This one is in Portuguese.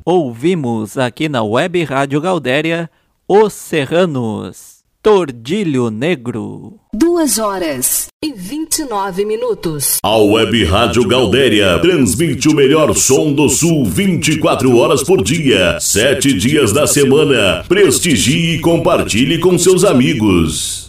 Ouvimos aqui na Web Rádio Gaudéria, Os Serranos, Tordilho Negro. 2h29. A Web Rádio Gaudéria transmite o melhor som do Sul 24 horas por dia, 7 dias da semana. Prestigie e compartilhe com seus amigos.